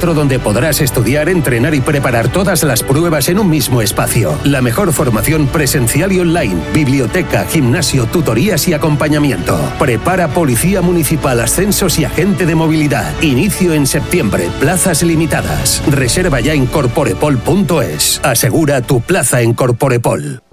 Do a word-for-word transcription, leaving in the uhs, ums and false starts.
centro donde podrás estudiar, entrenar y preparar todas las pruebas en un mismo espacio. La mejor formación presencial y online, biblioteca, gimnasio, tutorías y acompañamiento. Prepara Policía Municipal, Ascensos y Agente de Movilidad. Inicio en septiembre, plazas limitadas. Reserva ya en corporepol punto es. Asegura tu plaza en Corporepol.